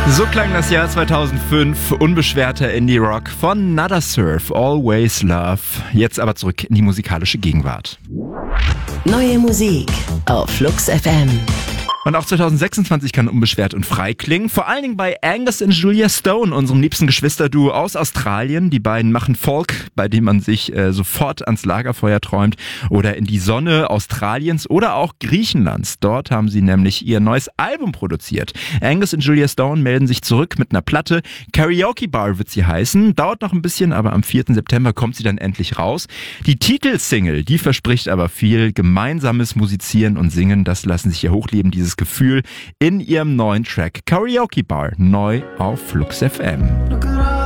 So klang das Jahr 2005, unbeschwerter Indie-Rock von Nada Surf, Always Love. Jetzt aber zurück in die musikalische Gegenwart. Neue Musik auf Flux FM. Und auch 2026 kann unbeschwert und frei klingen. Vor allen Dingen bei Angus und Julia Stone, unserem liebsten Geschwisterduo aus Australien. Die beiden machen Folk, bei dem man sich sofort ans Lagerfeuer träumt. Oder in die Sonne Australiens oder auch Griechenlands. Dort haben sie nämlich ihr neues Album produziert. Angus und Julia Stone melden sich zurück mit einer Platte. Karaoke Bar wird sie heißen. Dauert noch ein bisschen, aber am 4. September kommt sie dann endlich raus. Die Titelsingle, die verspricht aber viel. Gemeinsames Musizieren und Singen, das lassen sich hier hochleben, dieses Gefühl in ihrem neuen Track Karaoke Bar, neu auf Flux FM. Look at all